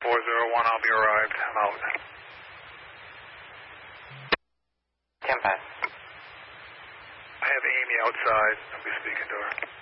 401, I'll be arrived. I'm out. 10-5. I have Amy outside. I'll be speaking to her.